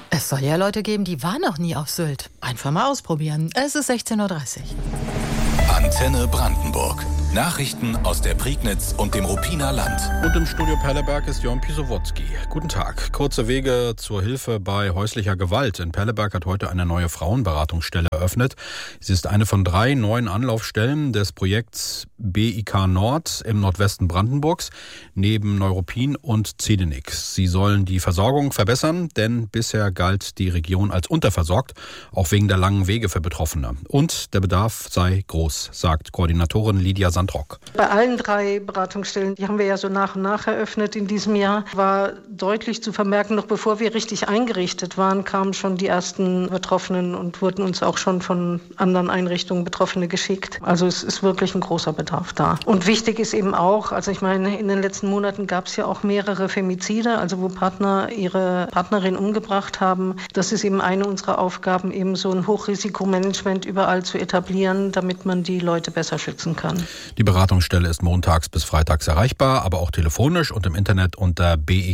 Es soll ja Leute geben, die waren noch nie auf Sylt. Einfach mal ausprobieren. Es ist 16:30 Uhr. Antenne Brandenburg. Nachrichten aus der Prignitz und dem Ruppiner Land. Und im Studio Perleberg ist Jon Pisowotzki. Guten Tag. Kurze Wege zur Hilfe bei häuslicher Gewalt. In Perleberg hat heute eine neue Frauenberatungsstelle eröffnet. Sie ist eine von 3 neuen Anlaufstellen des Projekts BIK Nord im Nordwesten Brandenburgs, neben Neuruppin und Zedenix. Sie sollen die Versorgung verbessern, denn bisher galt die Region als unterversorgt, auch wegen der langen Wege für Betroffene. Und der Bedarf sei groß, sagt Koordinatorin Lydia Sandrock. Bei allen 3 Beratungsstellen, die haben wir ja so nach und nach eröffnet in diesem Jahr, war deutlich zu vermerken, noch bevor wir richtig eingerichtet waren, kamen schon die ersten Betroffenen und wurden uns auch schon von anderen Einrichtungen Betroffene geschickt. Also es ist wirklich ein großer Bedarf da. Und wichtig ist eben auch, also ich meine, in den letzten Monaten gab es ja auch mehrere Femizide, also wo Partner ihre Partnerin umgebracht haben. Das ist eben eine unserer Aufgaben, eben so ein Hochrisikomanagement überall zu etablieren, damit man die Leute besser schützen kann. Die Beratungsstelle ist montags bis freitags erreichbar, aber auch telefonisch und im Internet unter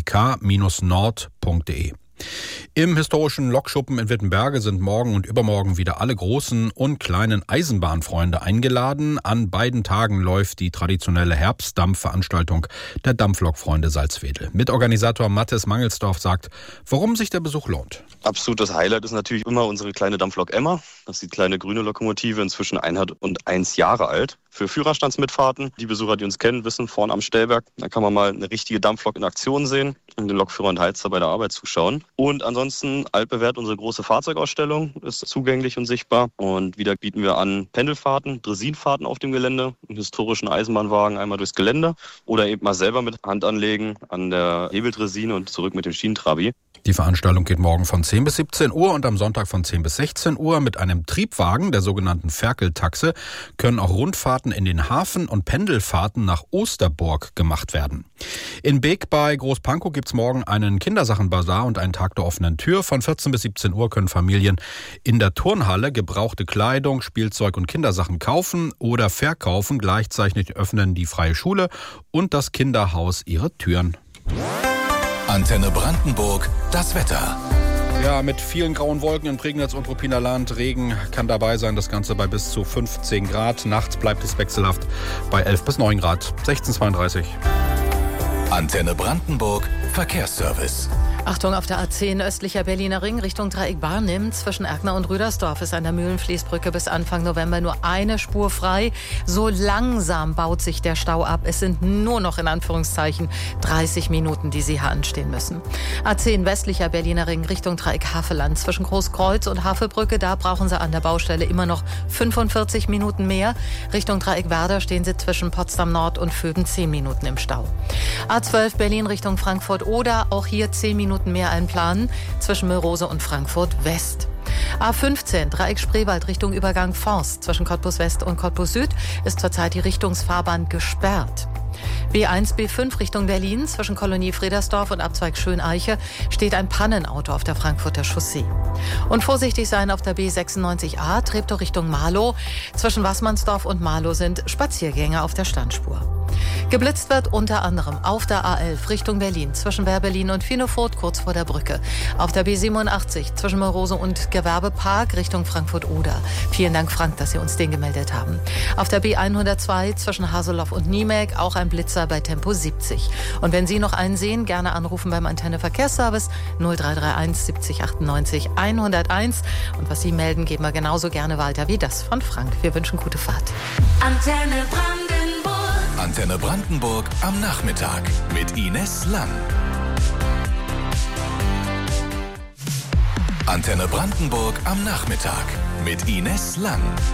bik-nord.de. Im historischen Lokschuppen in Wittenberge sind morgen und übermorgen wieder alle großen und kleinen Eisenbahnfreunde eingeladen. An beiden Tagen läuft die traditionelle Herbstdampfveranstaltung der Dampflokfreunde Salzwedel. Mitorganisator Mathis Mangelsdorf sagt, warum sich der Besuch lohnt. Absolutes Highlight ist natürlich immer unsere kleine Dampflok Emma. Das ist die kleine grüne Lokomotive, inzwischen 101 Jahre alt. Für Führerstandsmitfahrten, die Besucher, die uns kennen, wissen, vorne am Stellwerk, da kann man mal eine richtige Dampflok in Aktion sehen und den Lokführer und Heizer bei der Arbeit zuschauen. Und ansonsten altbewährt unsere große Fahrzeugausstellung, ist zugänglich und sichtbar. Und wieder bieten wir an Pendelfahrten, Dresinfahrten auf dem Gelände, einen historischen Eisenbahnwagen einmal durchs Gelände oder eben mal selber mit Hand anlegen an der Hebeldresine und zurück mit dem Schienentrabi. Die Veranstaltung geht morgen von 10 bis 17 Uhr und am Sonntag von 10 bis 16 Uhr. Mit einem Triebwagen, der sogenannten Ferkeltaxe, können auch Rundfahrten in den Hafen und Pendelfahrten nach Osterburg gemacht werden. In Beek bei Großpankow gibt's morgen einen Kindersachenbazar und einen Tag der offenen Tür. Von 14 bis 17 Uhr können Familien in der Turnhalle gebrauchte Kleidung, Spielzeug und Kindersachen kaufen oder verkaufen. Gleichzeitig öffnen die Freie Schule und das Kinderhaus ihre Türen. Antenne Brandenburg, das Wetter. Ja, mit vielen grauen Wolken in Prignitz und Ruppiner Land. Regen kann dabei sein, das Ganze bei bis zu 15 Grad. Nachts bleibt es wechselhaft bei 11 bis 9 Grad. 16:32. Antenne Brandenburg, Verkehrsservice. Achtung, auf der A10 östlicher Berliner Ring Richtung Dreieck Barnim. Zwischen Erkner und Rüdersdorf ist an der Mühlenfließbrücke bis Anfang November nur eine Spur frei. So langsam baut sich der Stau ab. Es sind nur noch in Anführungszeichen 30 Minuten, die Sie hier anstehen müssen. A10 westlicher Berliner Ring Richtung Dreieck Havelland. Zwischen Großkreuz und Havelbrücke, da brauchen Sie an der Baustelle immer noch 45 Minuten mehr. Richtung Dreieck Werder stehen Sie zwischen Potsdam Nord und Vöben 10 Minuten im Stau. A12 Berlin Richtung Frankfurt oder auch hier 10 Minuten mehr einplanen zwischen Mölrose und Frankfurt West. A15 Dreieck Spreewald Richtung Übergang Forst. Zwischen Cottbus West und Cottbus Süd ist zurzeit die Richtungsfahrbahn gesperrt. B1, B5 Richtung Berlin. Zwischen Kolonie Fredersdorf und Abzweig Schöneiche steht ein Pannenauto auf der Frankfurter Chaussee. Und vorsichtig sein auf der B96A, Treptow Richtung Marlow. Zwischen Waßmannsdorf und Marlow sind Spaziergänger auf der Standspur. Geblitzt wird unter anderem auf der A11 Richtung Berlin, zwischen Wehrberlin und Finofurt kurz vor der Brücke. Auf der B87 zwischen Mölrose und Gewerbepark Richtung Frankfurt-Oder. Vielen Dank, Frank, dass Sie uns den gemeldet haben. Auf der B102 zwischen Haseloff und Niemek auch ein Blitzer bei Tempo 70. Und wenn Sie noch einen sehen, gerne anrufen beim Antenne Verkehrsservice 0331 70 98 101. Und was Sie melden, geben wir genauso gerne weiter wie das von Frank. Wir wünschen gute Fahrt. Antenne Brandenburg. Antenne Brandenburg am Nachmittag mit Ines Lang. Antenne Brandenburg am Nachmittag mit Ines Lang.